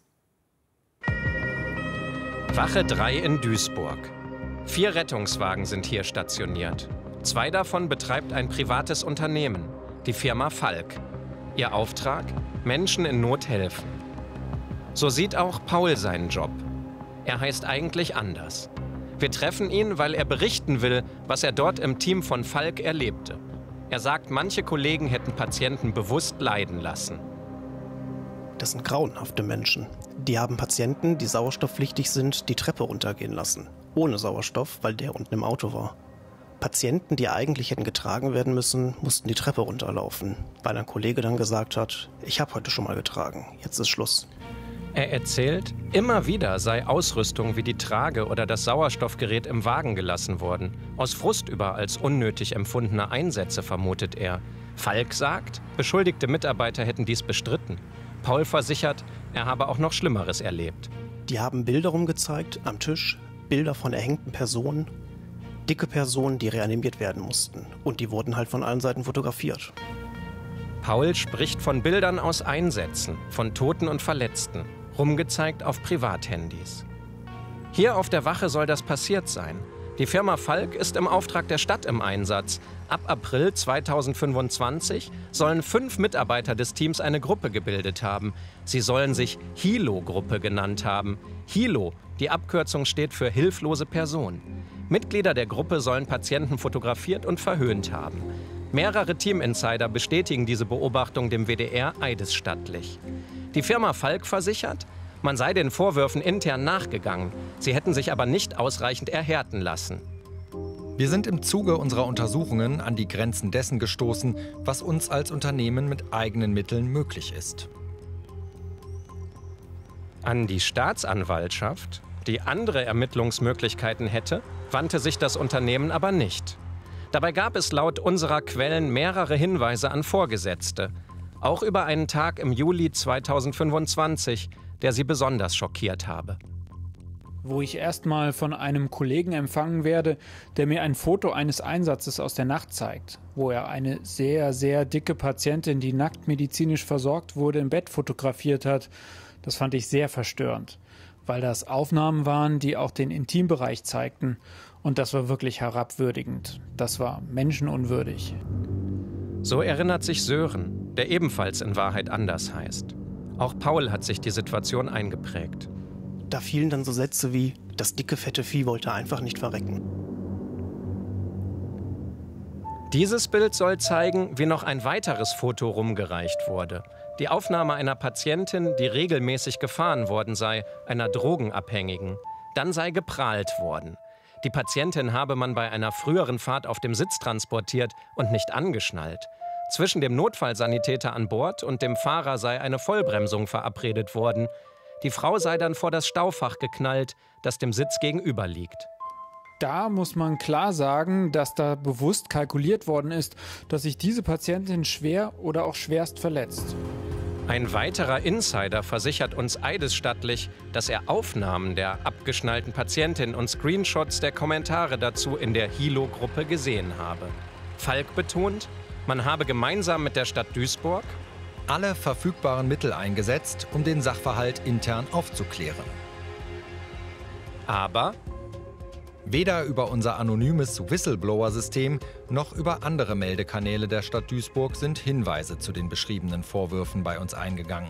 Wache drei in Duisburg. Vier Rettungswagen sind hier stationiert. Zwei davon betreibt ein privates Unternehmen, die Firma Falk. Ihr Auftrag? Menschen in Not helfen. So sieht auch Paul seinen Job. Er heißt eigentlich anders. Wir treffen ihn, weil er berichten will, was er dort im Team von Falk erlebte. Er sagt, manche Kollegen hätten Patienten bewusst leiden lassen. Das sind grauenhafte Menschen. Die haben Patienten, die sauerstoffpflichtig sind, die Treppe runtergehen lassen. Ohne Sauerstoff, weil der unten im Auto war. Patienten, die eigentlich hätten getragen werden müssen, mussten die Treppe runterlaufen, weil ein Kollege dann gesagt hat, ich habe heute schon mal getragen, jetzt ist Schluss. Er erzählt, immer wieder sei Ausrüstung wie die Trage oder das Sauerstoffgerät im Wagen gelassen worden. Aus Frust über als unnötig empfundene Einsätze vermutet er. Falk sagt, beschuldigte Mitarbeiter hätten dies bestritten. Paul versichert, er habe auch noch Schlimmeres erlebt. Die haben Bilder rumgezeigt am Tisch, Bilder von erhängten Personen, dicke Personen, die reanimiert werden mussten. Und die wurden halt von allen Seiten fotografiert. Paul spricht von Bildern aus Einsätzen, von Toten und Verletzten, rumgezeigt auf Privathandys. Hier auf der Wache soll das passiert sein. Die Firma Falk ist im Auftrag der Stadt im Einsatz. Ab April zweitausendfünfundzwanzig sollen fünf Mitarbeiter des Teams eine Gruppe gebildet haben. Sie sollen sich Hilo-Gruppe genannt haben. Hilo, die Abkürzung steht für hilflose Person. Mitglieder der Gruppe sollen Patienten fotografiert und verhöhnt haben. Mehrere Teaminsider bestätigen diese Beobachtung dem W D R eidesstattlich. Die Firma Falk versichert, man sei den Vorwürfen intern nachgegangen. Sie hätten sich aber nicht ausreichend erhärten lassen. Wir sind im Zuge unserer Untersuchungen an die Grenzen dessen gestoßen, was uns als Unternehmen mit eigenen Mitteln möglich ist. An die Staatsanwaltschaft, die andere Ermittlungsmöglichkeiten hätte, wandte sich das Unternehmen aber nicht. Dabei gab es laut unserer Quellen mehrere Hinweise an Vorgesetzte. Auch über einen Tag im Juli zweitausendfünfundzwanzig, der sie besonders schockiert habe. Wo ich erstmal von einem Kollegen empfangen werde, der mir ein Foto eines Einsatzes aus der Nacht zeigt, wo er eine sehr, sehr dicke Patientin, die nackt medizinisch versorgt wurde, im Bett fotografiert hat. Das fand ich sehr verstörend. weil das Aufnahmen waren, die auch den Intimbereich zeigten. Und das war wirklich herabwürdigend. Das war menschenunwürdig. So erinnert sich Sören, der ebenfalls in Wahrheit anders heißt. Auch Paul hat sich die Situation eingeprägt. Da fielen dann so Sätze wie, das dicke, fette Vieh wollte einfach nicht verrecken. Dieses Bild soll zeigen, wie noch ein weiteres Foto rumgereicht wurde. Die Aufnahme einer Patientin, die regelmäßig gefahren worden sei, einer Drogenabhängigen. Dann sei geprahlt worden. Die Patientin habe man bei einer früheren Fahrt auf dem Sitz transportiert und nicht angeschnallt. Zwischen dem Notfallsanitäter an Bord und dem Fahrer sei eine Vollbremsung verabredet worden. Die Frau sei dann vor das Staufach geknallt, das dem Sitz gegenüber liegt. Da muss man klar sagen, dass da bewusst kalkuliert worden ist, dass sich diese Patientin schwer oder auch schwerst verletzt. Ein weiterer Insider versichert uns eidesstattlich, dass er Aufnahmen der abgeschnallten Patientin und Screenshots der Kommentare dazu in der Hilo-Gruppe gesehen habe. Falk betont, man habe gemeinsam mit der Stadt Duisburg alle verfügbaren Mittel eingesetzt, um den Sachverhalt intern aufzuklären. Aber weder über unser anonymes Whistleblower-System noch über andere Meldekanäle der Stadt Duisburg sind Hinweise zu den beschriebenen Vorwürfen bei uns eingegangen.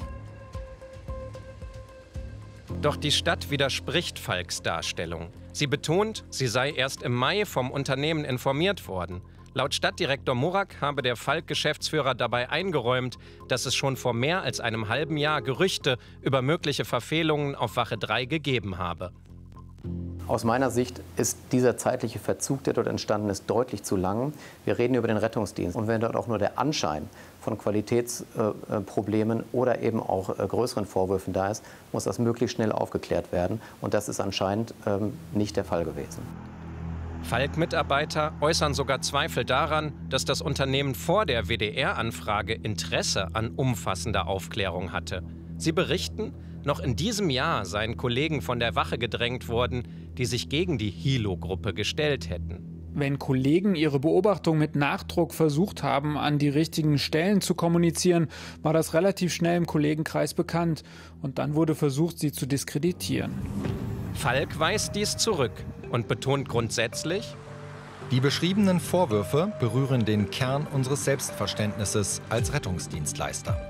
Doch die Stadt widerspricht Falks Darstellung. Sie betont, sie sei erst im Mai vom Unternehmen informiert worden. Laut Stadtdirektor Murak habe der Falk-Geschäftsführer dabei eingeräumt, dass es schon vor mehr als einem halben Jahr Gerüchte über mögliche Verfehlungen auf Wache drei gegeben habe. Aus meiner Sicht ist dieser zeitliche Verzug, der dort entstanden ist, deutlich zu lang. Wir reden über den Rettungsdienst. Und wenn dort auch nur der Anschein von Qualitätsproblemen oder eben auch größeren Vorwürfen da ist, muss das möglichst schnell aufgeklärt werden. Und das ist anscheinend nicht der Fall gewesen. Falk-Mitarbeiter äußern sogar Zweifel daran, dass das Unternehmen vor der W D R-Anfrage Interesse an umfassender Aufklärung hatte. Sie berichten, noch in diesem Jahr seien Kollegen von der Wache gedrängt worden, die sich gegen die Hilo-Gruppe gestellt hätten. Wenn Kollegen ihre Beobachtung mit Nachdruck versucht haben, an die richtigen Stellen zu kommunizieren, war das relativ schnell im Kollegenkreis bekannt. Und dann wurde versucht, sie zu diskreditieren. Falk weist dies zurück und betont grundsätzlich, die beschriebenen Vorwürfe berühren den Kern unseres Selbstverständnisses als Rettungsdienstleister.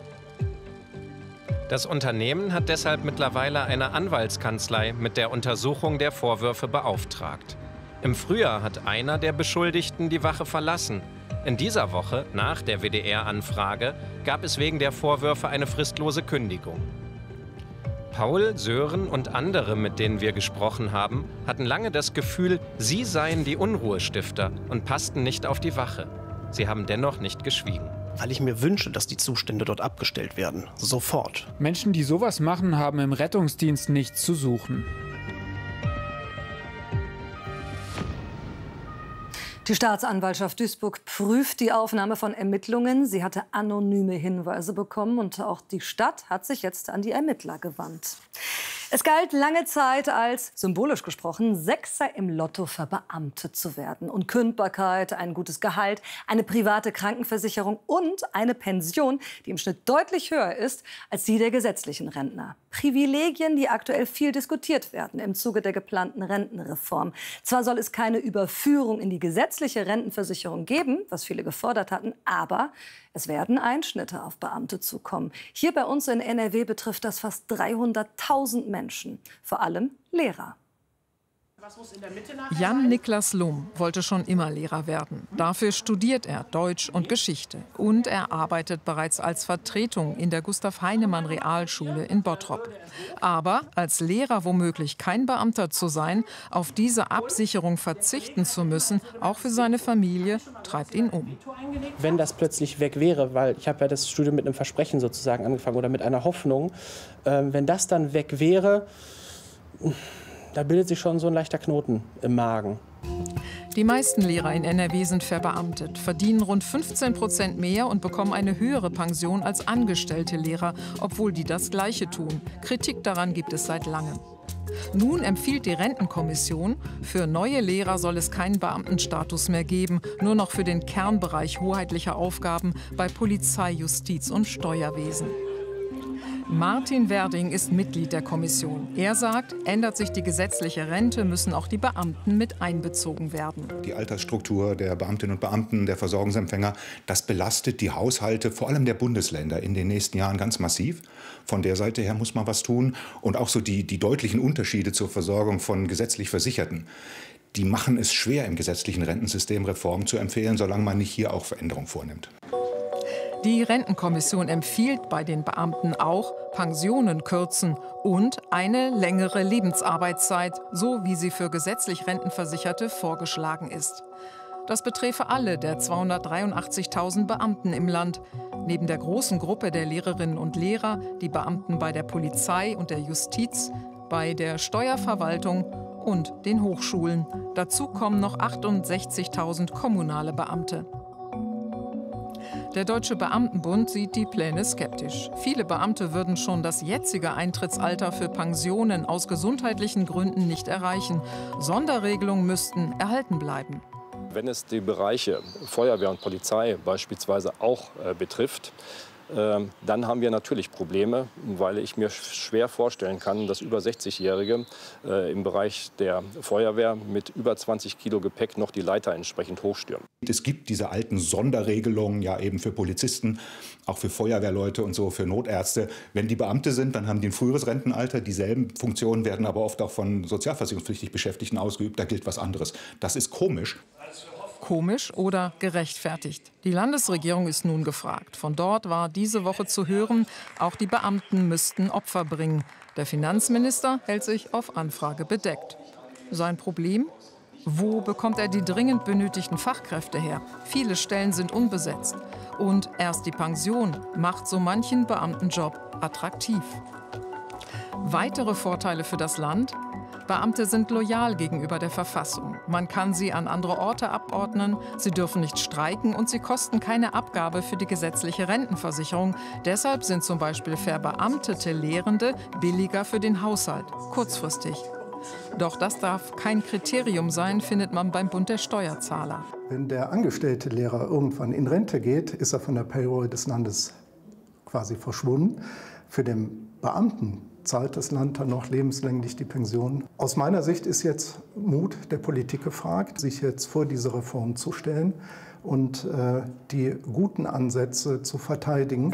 Das Unternehmen hat deshalb mittlerweile eine Anwaltskanzlei mit der Untersuchung der Vorwürfe beauftragt. Im Frühjahr hat einer der Beschuldigten die Wache verlassen. In dieser Woche, nach der W D R-Anfrage, gab es wegen der Vorwürfe eine fristlose Kündigung. Paul, Sören und andere, mit denen wir gesprochen haben, hatten lange das Gefühl, sie seien die Unruhestifter und passten nicht auf die Wache. Sie haben dennoch nicht geschwiegen. Weil ich mir wünsche, dass die Zustände dort abgestellt werden. Sofort. Menschen, die sowas machen, haben im Rettungsdienst nichts zu suchen. Die Staatsanwaltschaft Duisburg prüft die Aufnahme von Ermittlungen. Sie hatte anonyme Hinweise bekommen und auch die Stadt hat sich jetzt an die Ermittler gewandt. Es galt lange Zeit als, symbolisch gesprochen, Sechser im Lotto verbeamtet zu werden. Unkündbarkeit, ein gutes Gehalt, eine private Krankenversicherung und eine Pension, die im Schnitt deutlich höher ist als die der gesetzlichen Rentner. Privilegien, die aktuell viel diskutiert werden im Zuge der geplanten Rentenreform. Zwar soll es keine Überführung in die gesetzliche Rentenversicherung geben, was viele gefordert hatten, aber es werden Einschnitte auf Beamte zukommen. Hier bei uns in N R W betrifft das fast dreihunderttausend Menschen, vor allem Lehrer. Jan-Niklas Lum wollte schon immer Lehrer werden. Dafür studiert er Deutsch und Geschichte. Und er arbeitet bereits als Vertretung in der Gustav-Heinemann-Realschule in Bottrop. Aber als Lehrer womöglich kein Beamter zu sein, auf diese Absicherung verzichten zu müssen, auch für seine Familie, treibt ihn um. Wenn das plötzlich weg wäre, weil ich habe ja das Studium mit einem Versprechen sozusagen angefangen oder mit einer Hoffnung, äh, wenn das dann weg wäre, da bildet sich schon so ein leichter Knoten im Magen. Die meisten Lehrer in N R W sind verbeamtet, verdienen rund fünfzehn Prozent mehr und bekommen eine höhere Pension als angestellte Lehrer, obwohl die das Gleiche tun. Kritik daran gibt es seit langem. Nun empfiehlt die Rentenkommission, für neue Lehrer soll es keinen Beamtenstatus mehr geben, nur noch für den Kernbereich hoheitlicher Aufgaben bei Polizei, Justiz und Steuerwesen. Martin Werding ist Mitglied der Kommission. Er sagt, ändert sich die gesetzliche Rente, müssen auch die Beamten mit einbezogen werden. Die Altersstruktur der Beamtinnen und Beamten, der Versorgungsempfänger, das belastet die Haushalte, vor allem der Bundesländer, in den nächsten Jahren ganz massiv. Von der Seite her muss man was tun. Und auch so die, die deutlichen Unterschiede zur Versorgung von gesetzlich Versicherten, die machen es schwer, im gesetzlichen Rentensystem Reformen zu empfehlen, solange man nicht hier auch Veränderungen vornimmt. Die Rentenkommission empfiehlt bei den Beamten auch Pensionen kürzen und eine längere Lebensarbeitszeit, so wie sie für gesetzlich Rentenversicherte vorgeschlagen ist. Das betreffe alle der zweihundertdreiundachtzigtausend Beamten im Land. Neben der großen Gruppe der Lehrerinnen und Lehrer, die Beamten bei der Polizei und der Justiz, bei der Steuerverwaltung und den Hochschulen. Dazu kommen noch achtundsechzigtausend kommunale Beamte. Der Deutsche Beamtenbund sieht die Pläne skeptisch. Viele Beamte würden schon das jetzige Eintrittsalter für Pensionen aus gesundheitlichen Gründen nicht erreichen. Sonderregelungen müssten erhalten bleiben. Wenn es die Bereiche Feuerwehr und Polizei beispielsweise auch äh, betrifft, äh, dann haben wir natürlich Probleme, weil ich mir schwer vorstellen kann, dass über sechzigjährige äh, im Bereich der Feuerwehr mit über zwanzig Kilo Gepäck noch die Leiter entsprechend hochstürmen. Es gibt diese alten Sonderregelungen ja eben für Polizisten, auch für Feuerwehrleute und so, für Notärzte. Wenn die Beamte sind, dann haben die ein früheres Rentenalter. Dieselben Funktionen werden aber oft auch von sozialversicherungspflichtig Beschäftigten ausgeübt. Da gilt was anderes. Das ist komisch. Komisch oder gerechtfertigt? Die Landesregierung ist nun gefragt. Von dort war diese Woche zu hören, auch die Beamten müssten Opfer bringen. Der Finanzminister hält sich auf Anfrage bedeckt. Sein Problem? Wo bekommt er die dringend benötigten Fachkräfte her? Viele Stellen sind unbesetzt. Und erst die Pension macht so manchen Beamtenjob attraktiv. Weitere Vorteile für das Land? Beamte sind loyal gegenüber der Verfassung. Man kann sie an andere Orte abordnen, sie dürfen nicht streiken und sie kosten keine Abgabe für die gesetzliche Rentenversicherung. Deshalb sind zum Beispiel verbeamtete Lehrende billiger für den Haushalt, kurzfristig. Doch das darf kein Kriterium sein, findet man beim Bund der Steuerzahler. Wenn der angestellte Lehrer irgendwann in Rente geht, ist er von der Payroll des Landes quasi verschwunden. Für den Beamten zahlt das Land dann noch lebenslänglich die Pension. Aus meiner Sicht ist jetzt Mut der Politik gefragt, sich jetzt vor diese Reform zu stellen und äh, die guten Ansätze zu verteidigen.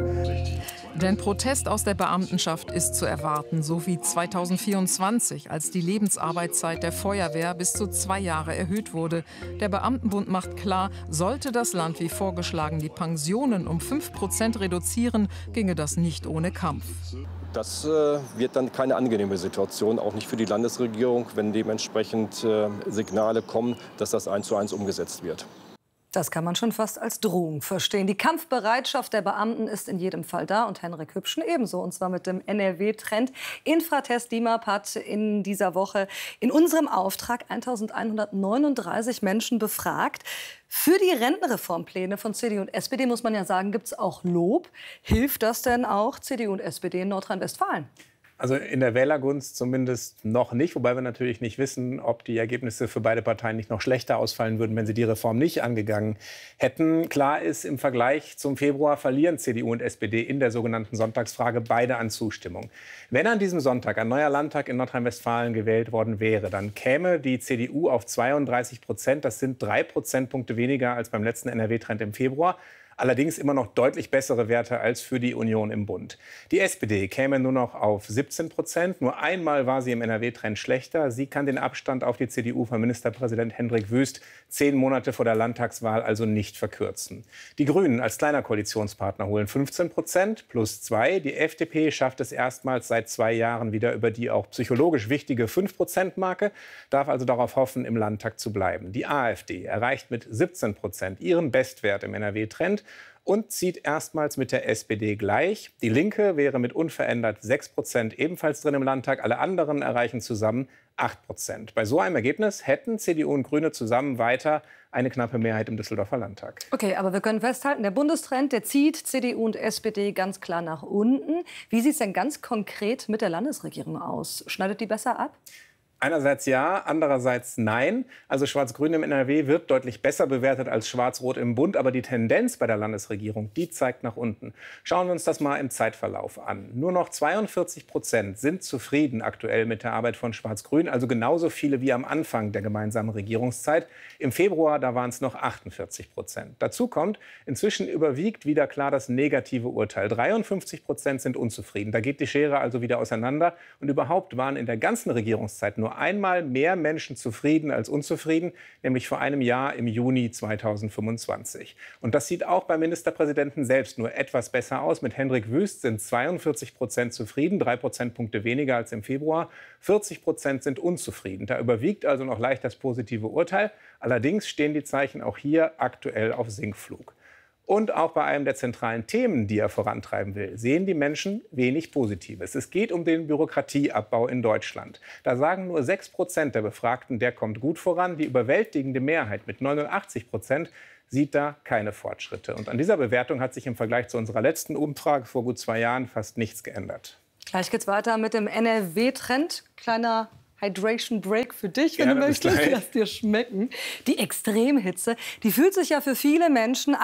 Denn Protest aus der Beamtenschaft ist zu erwarten, so wie zweitausendvierundzwanzig, als die Lebensarbeitszeit der Feuerwehr bis zu zwei Jahre erhöht wurde. Der Beamtenbund macht klar, sollte das Land wie vorgeschlagen die Pensionen um fünf Prozent reduzieren, ginge das nicht ohne Kampf. Das äh, wird dann keine angenehme Situation, auch nicht für die Landesregierung, wenn dementsprechend äh, Signale kommen, dass das eins zu eins umgesetzt wird. Das kann man schon fast als Drohung verstehen. Die Kampfbereitschaft der Beamten ist in jedem Fall da und Henrik Hübschen ebenso. Und zwar mit dem N R W-Trend. Infratest DIMAP hat in dieser Woche in unserem Auftrag eintausendeinhundertneununddreißig Menschen befragt. Für die Rentenreformpläne von C D U und S P D, muss man ja sagen, gibt es auch Lob. Hilft das denn auch C D U und S P D in Nordrhein-Westfalen? Also in der Wählergunst zumindest noch nicht, wobei wir natürlich nicht wissen, ob die Ergebnisse für beide Parteien nicht noch schlechter ausfallen würden, wenn sie die Reform nicht angegangen hätten. Klar ist, im Vergleich zum Februar verlieren C D U und S P D in der sogenannten Sonntagsfrage beide an Zustimmung. Wenn an diesem Sonntag ein neuer Landtag in Nordrhein-Westfalen gewählt worden wäre, dann käme die C D U auf zweiunddreißig Prozent. Das sind drei Prozentpunkte weniger als beim letzten N R W-Trend im Februar. Allerdings immer noch deutlich bessere Werte als für die Union im Bund. Die S P D käme nur noch auf siebzehn Prozent. Nur einmal war sie im N R W-Trend schlechter. Sie kann den Abstand auf die C D U von Ministerpräsident Hendrik Wüst zehn Monate vor der Landtagswahl also nicht verkürzen. Die Grünen als kleiner Koalitionspartner holen fünfzehn Prozent plus zwei. Die F D P schafft es erstmals seit zwei Jahren wieder über die auch psychologisch wichtige fünf Prozent Marke, darf also darauf hoffen, im Landtag zu bleiben. Die AfD erreicht mit siebzehn Prozent ihren Bestwert im N R W-Trend und zieht erstmals mit der S P D gleich. Die Linke wäre mit unverändert sechs Prozent ebenfalls drin im Landtag. Alle anderen erreichen zusammen acht Prozent. Bei so einem Ergebnis hätten C D U und Grüne zusammen weiter eine knappe Mehrheit im Düsseldorfer Landtag. Okay, aber wir können festhalten, der Bundestrend, der zieht C D U und S P D ganz klar nach unten. Wie sieht es denn ganz konkret mit der Landesregierung aus? Schneidet die besser ab? Einerseits ja, andererseits nein. Also Schwarz-Grün im N R W wird deutlich besser bewertet als Schwarz-Rot im Bund. Aber die Tendenz bei der Landesregierung, die zeigt nach unten. Schauen wir uns das mal im Zeitverlauf an. Nur noch zweiundvierzig Prozent sind zufrieden aktuell mit der Arbeit von Schwarz-Grün. Also genauso viele wie am Anfang der gemeinsamen Regierungszeit. Im Februar, da waren es noch achtundvierzig Prozent. Dazu kommt, inzwischen überwiegt wieder klar das negative Urteil. dreiundfünfzig Prozent sind unzufrieden. Da geht die Schere also wieder auseinander. Und überhaupt waren in der ganzen Regierungszeit nur einmal mehr Menschen zufrieden als unzufrieden, nämlich vor einem Jahr im Juni zweitausendfünfundzwanzig. Und das sieht auch beim Ministerpräsidenten selbst nur etwas besser aus. Mit Hendrik Wüst sind zweiundvierzig Prozent zufrieden, drei Prozentpunkte weniger als im Februar. vierzig Prozent sind unzufrieden. Da überwiegt also noch leicht das positive Urteil. Allerdings stehen die Zeichen auch hier aktuell auf Sinkflug. Und auch bei einem der zentralen Themen, die er vorantreiben will, sehen die Menschen wenig Positives. Es geht um den Bürokratieabbau in Deutschland. Da sagen nur sechs Prozent der Befragten, der kommt gut voran. Die überwältigende Mehrheit mit neunundachtzig Prozent sieht da keine Fortschritte. Und an dieser Bewertung hat sich im Vergleich zu unserer letzten Umfrage vor gut zwei Jahren fast nichts geändert. Gleich geht's weiter mit dem N R W-Trend. Kleiner Hydration Break für dich, wenn Gerne, du bis möchtest. gleich. Lass dir schmecken. Die Extremhitze, die fühlt sich ja für viele Menschen